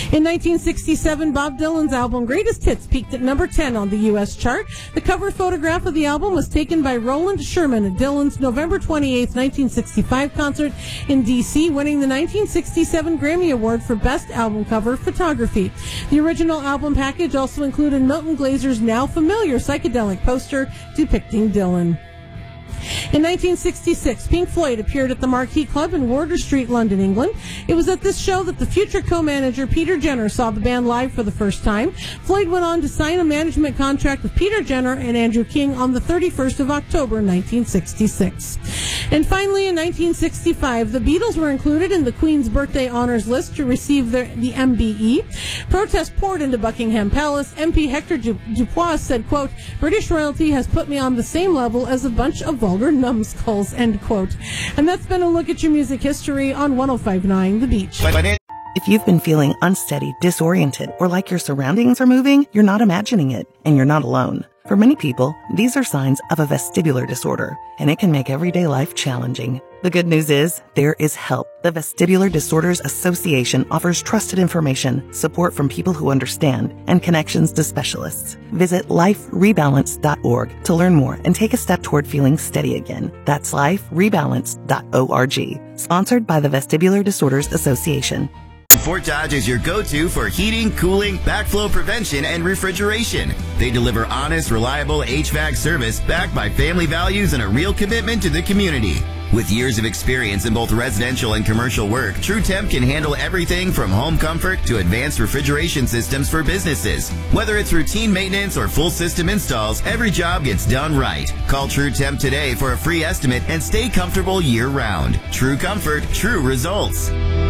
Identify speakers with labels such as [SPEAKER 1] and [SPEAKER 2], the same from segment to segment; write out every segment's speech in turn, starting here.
[SPEAKER 1] In 1967, Bob Dylan's album Greatest Hits peaked at number 10 on the U.S. chart. The cover photograph of the album was taken by Roland Sherman at Dylan's November 28, 1965 concert in D.C., winning the 1967 Grammy Award for Best Album Cover Photography. The original album package also included Milton Glazer's now familiar psychedelic poster depicting Dylan. In 1966, Pink Floyd appeared at the Marquee Club in Wardour Street, London, England. It was at this show that the future co-manager Peter Jenner saw the band live for the first time. Floyd went on to sign a management contract with Peter Jenner and Andrew King on the 31st of October, 1966. And finally, in 1965, the Beatles were included in the Queen's birthday honors list to receive the MBE. Protest poured into Buckingham Palace. MP Hector Dupois said, quote, "British royalty has put me on the same level as a bunch of vulgar numbskulls," end quote. And that's been a look at your music history on 105.9 The Beach.
[SPEAKER 2] If you've been feeling unsteady, disoriented, or like your surroundings are moving, you're not imagining it, and you're not alone. For many people, these are signs of a vestibular disorder, and it can make everyday life challenging. The good news is, there is help. The Vestibular Disorders Association offers trusted information, support from people who understand, and connections to specialists. Visit liferebalance.org to learn more and take a step toward feeling steady again. That's liferebalance.org. Sponsored by the Vestibular Disorders Association.
[SPEAKER 3] Fort Dodge is your go-to for heating, cooling, backflow prevention, and refrigeration. They deliver honest, reliable HVAC service backed by family values and a real commitment to the community. With years of experience in both residential and commercial work, True Temp can handle everything from home comfort to advanced refrigeration systems for businesses. Whether it's routine maintenance or full system installs, every job gets done right. Call True Temp today for a free estimate and stay comfortable year-round. True comfort, true results.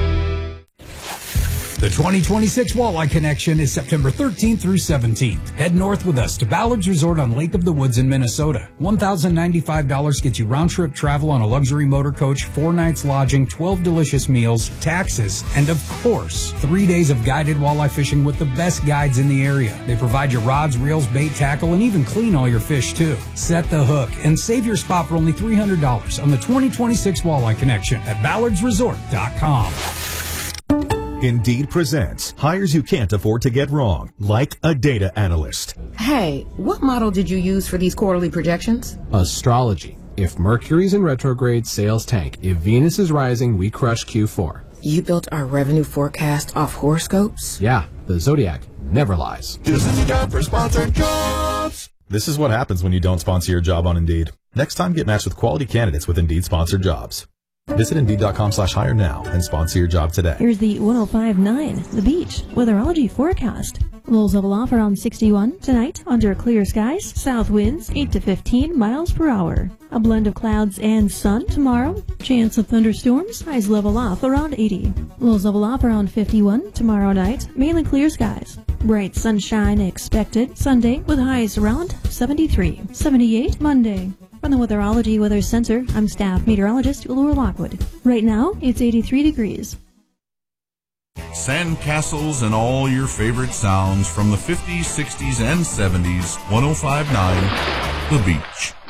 [SPEAKER 4] The 2026 Walleye Connection is September 13th through 17th. Head north with us to Ballard's Resort on Lake of the Woods in Minnesota. $1,095 gets you round-trip travel on a luxury motor coach, 4 nights lodging, 12 delicious meals, taxes, and of course, 3 days of guided walleye fishing with the best guides in the area. They provide you rods, reels, bait, tackle, and even clean all your fish too. Set the hook and save your spot for only $300 on the 2026 Walleye Connection at ballardsresort.com.
[SPEAKER 5] Indeed presents hires you can't afford to get wrong, like a data analyst.
[SPEAKER 6] Hey, what model did you use for these quarterly projections?
[SPEAKER 7] Astrology. If Mercury's in retrograde, sales tank. If Venus is rising, we crush Q4.
[SPEAKER 6] You built our revenue forecast off horoscopes?
[SPEAKER 7] Yeah, the Zodiac never lies.
[SPEAKER 5] This is a job for sponsored jobs. This is what happens when you don't sponsor your job on Indeed. Next time, get matched with quality candidates with Indeed sponsored jobs. Visit Indeed.com/hire now and sponsor your job today.
[SPEAKER 8] Here's the 105.9 The Beach weatherology forecast. Lows level off around 61 tonight under clear skies. South winds 8 to 15 miles per hour. A blend of clouds and sun tomorrow. Chance of thunderstorms. Highs level off around 80. Lows level off around 51 tomorrow night. Mainly clear skies. Bright sunshine expected Sunday with highs around 73. 78 Monday. From the Weatherology Weather Center, I'm staff meteorologist Laura Lockwood. Right now, it's 83 degrees.
[SPEAKER 9] Sandcastles and all your favorite sounds from the 50s, 60s, and 70s. 105.9 The Beach.